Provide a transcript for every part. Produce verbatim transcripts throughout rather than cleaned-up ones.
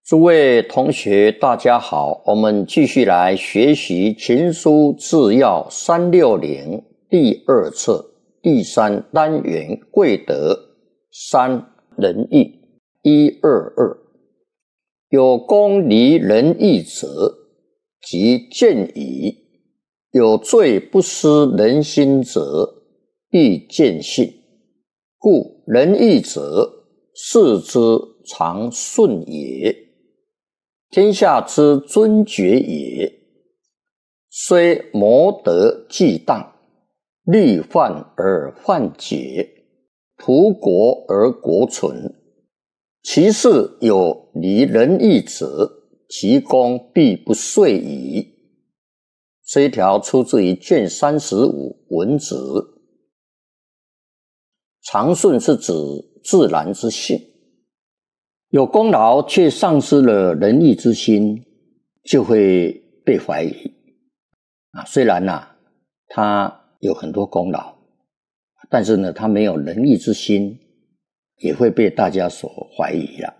诸位同学大家好，我们继续来学习情书治要三六零第二册第三单元贵德三仁义一二二。有公离仁义者，即见矣；有罪不失人心者，必见性。故仁义者，事之常顺也，天下之尊爵也。虽谋得既当，虑犯而犯解，图国而国存。其事有离仁义者，其功必不遂矣。这一条出自于卷三十五文子。常顺是指自然之性，有功劳却丧失了仁义之心，就会被怀疑。啊，虽然呐、啊，他有很多功劳，但是呢，他没有仁义之心，也会被大家所怀疑了。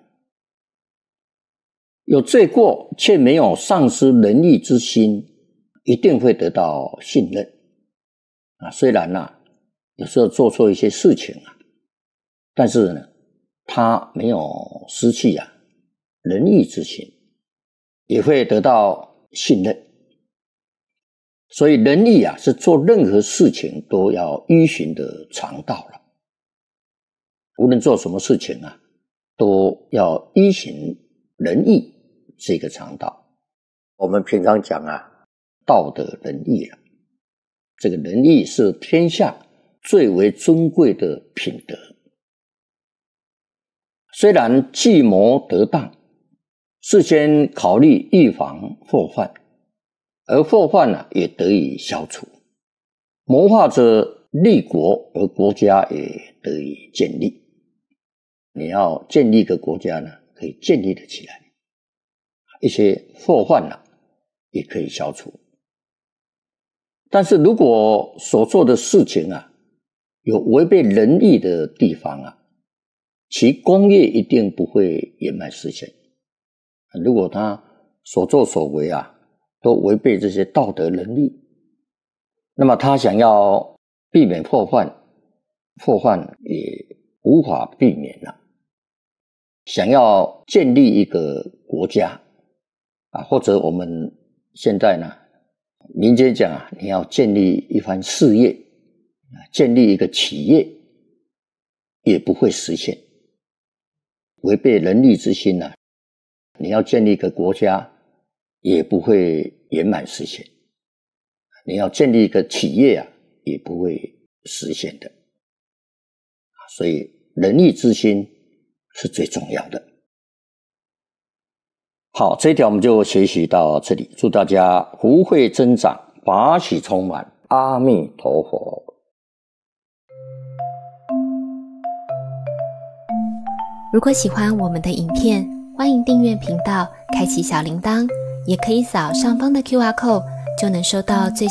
有罪过却没有丧失仁义之心，一定会得到信任。啊，虽然呐、啊，有时候做错一些事情啊，但是呢，他没有失去啊仁义之心，也会得到信任。所以仁义啊，是做任何事情都要依循的常道了。无论做什么事情啊，都要依循仁义这个常道。我们平常讲啊，道德仁义了。这个仁义是天下最为尊贵的品德。虽然计谋得当，事先考虑预防祸患，而祸患呢、啊、也得以消除，谋划着立国，而国家也得以建立。你要建立一个国家呢，可以建立得起来，一些祸患呢、啊、也可以消除。但是如果所做的事情啊有违背仁义的地方啊，其功业一定不会圆满实现。如果他所作所为啊都违背这些道德仁义，那么他想要避免祸患，祸患也无法避免了。想要建立一个国家啊，或者我们现在呢民间讲啊，你要建立一番事业，建立一个企业，也不会实现。违背仁义之心啊，你要建立一个国家，也不会圆满实现。你要建立一个企业啊，也不会实现的。所以仁义之心是最重要的。好，这一条我们就学习到这里。祝大家福慧增长，法喜充满。阿弥陀佛。 如果喜欢我们的影片，欢迎订阅频道，开启小铃铛，也可以扫上方的 Q R code， 就能收到最新